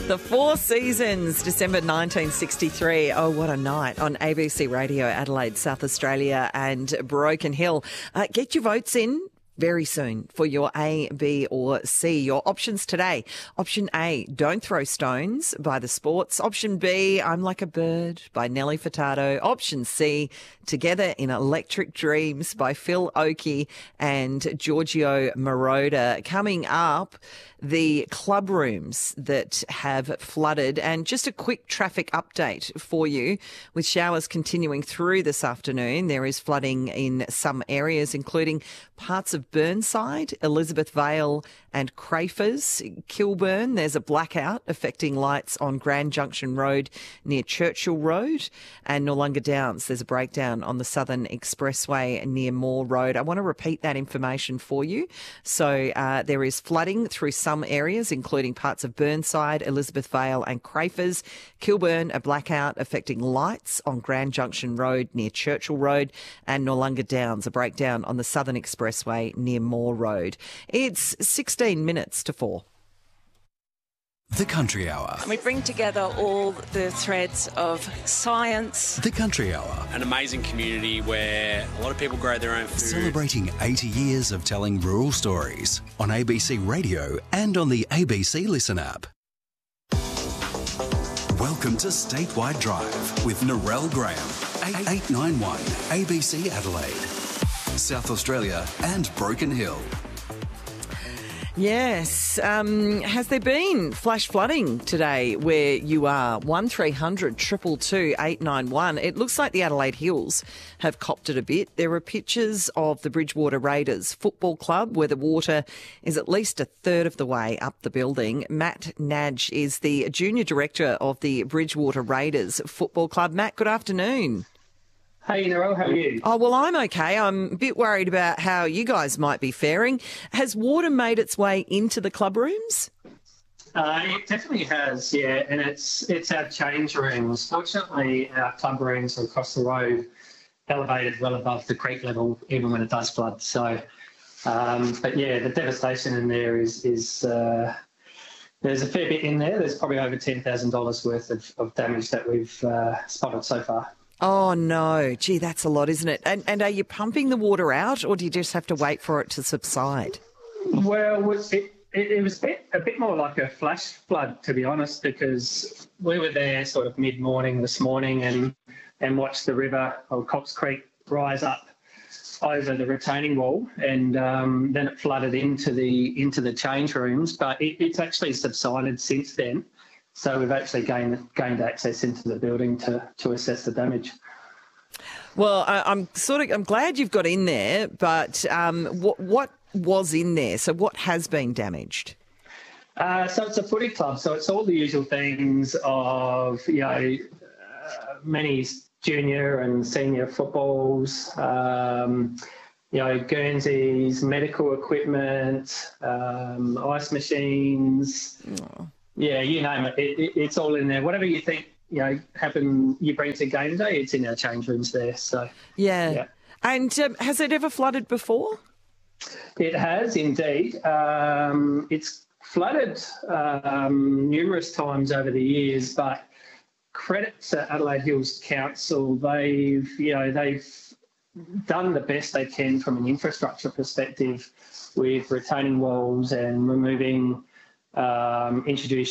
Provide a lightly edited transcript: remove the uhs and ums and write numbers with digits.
The Four Seasons, December 1963. Oh, what a night on ABC Radio, Adelaide, South Australia and Broken Hill. Get your votes in very soon for your A, B or C. Your options today. Option A, Don't Throw Stones by The Sports. Option B, I'm Like a Bird by Nelly Furtado. Option C, Together in Electric Dreams by Phil Oakey and Giorgio Moroder. Coming up, the club rooms that have flooded, and just a quick traffic update for you. With showers continuing through this afternoon, there is flooding in some areas, including parts of Burnside, Elizabeth Vale and Crafers. Kilburn, there's a blackout affecting lights on Grand Junction Road near Churchill Road, and Noarlunga Downs, there's a breakdown on the Southern Expressway near Moore Road. I want to repeat that information for you. So there is flooding through some areas, including parts of Burnside, Elizabeth Vale and Crafers. Kilburn, a blackout affecting lights on Grand Junction Road near Churchill Road, and Noarlunga Downs, a breakdown on the Southern Expressway near Moore Road. It's 16 minutes to 4. The Country Hour. We bring together all the threads of science. The Country Hour. An amazing community where a lot of people grow their own food. Celebrating 80 years of telling rural stories on ABC Radio and on the ABC Listen app. Welcome to Statewide Drive with Narelle Graham. 8891 ABC Adelaide, South Australia and Broken Hill. Yes. Has there been flash flooding today where you are? 1300 222 891. It looks like the Adelaide Hills have copped it a bit. There are pictures of the Bridgewater Raiders Football Club where the water is at least a third of the way up the building. Matt Nadge is the Junior Director of the Bridgewater Raiders Football Club. Matt, good afternoon. Hey, Narelle, how are you? Oh, well, I'm okay. I'm a bit worried about how you guys might be faring. Has water made its way into the club rooms? It definitely has, yeah, and it's our change rooms. Fortunately, our club rooms are across the road, elevated well above the creek level, even when it does flood. So, but yeah, the devastation in there is there's a fair bit in there. There's probably over $10,000 worth of damage that we've spotted so far. Oh, no. Gee, that's a lot, isn't it? And are you pumping the water out, or do you just have to wait for it to subside? Well, it was a bit more like a flash flood, to be honest, because we were there sort of mid-morning this morning and watched the river, or Cox Creek, rise up over the retaining wall, and then it flooded into the change rooms. But it's actually subsided since then. So we've actually gained access into the building to assess the damage. Well, I'm glad you've got in there, but what was in there? So what has been damaged? So it's a footy club, so it's all the usual things of many junior and senior footballs, Guernseys, medical equipment, ice machines. Oh. Yeah, you name it. It's all in there. Whatever you think, you bring to game day, it's in our change rooms there. So yeah. And has it ever flooded before? It has indeed. It's flooded numerous times over the years, but credit to Adelaide Hills Council, they've done the best they can from an infrastructure perspective with retaining walls and removing introduced